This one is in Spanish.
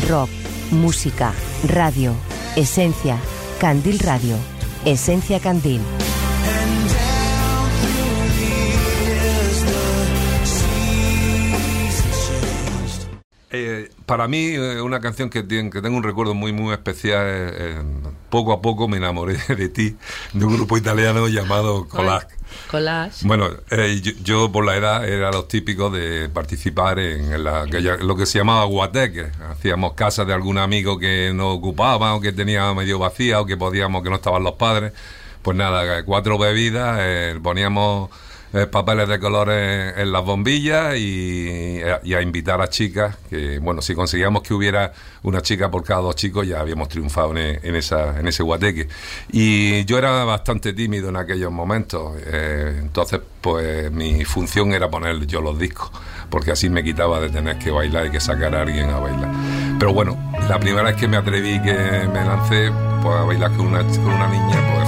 rock, música, radio, esencia, Candil Radio, Esencia Candil. Para mí, una canción que tengo un recuerdo muy muy especial. Poco a poco me enamoré de ti, de un grupo italiano llamado Collage. Collage. Bueno, yo por la edad era los típicos de participar en lo que se llamaba guateque. Hacíamos casas de algún amigo que nos ocupaba o que tenía medio vacía o que no estaban los padres. Pues nada, 4 bebidas, poníamos papeles de colores en las bombillas y a invitar a chicas, que bueno, si conseguíamos que hubiera una chica por cada 2 chicos ya habíamos triunfado en ese guateque. Y yo era bastante tímido en aquellos momentos, entonces pues mi función era poner yo los discos, porque así me quitaba de tener que bailar y que sacar a alguien a bailar. Pero bueno, la primera vez que me atreví, que me lancé pues a bailar con una niña, pues